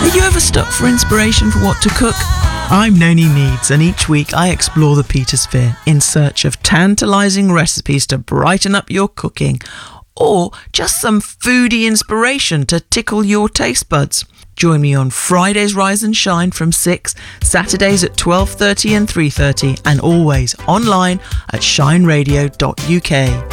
Are you ever stuck for inspiration for what to cook? I'm Noni Needs, and each week I explore the Petersphere in search of tantalising recipes to brighten up your cooking, or just some foodie inspiration to tickle your taste buds. Join me on Fridays Rise and Shine from 6, Saturdays at 12:30 and 3:30, and always online at shineradio.uk.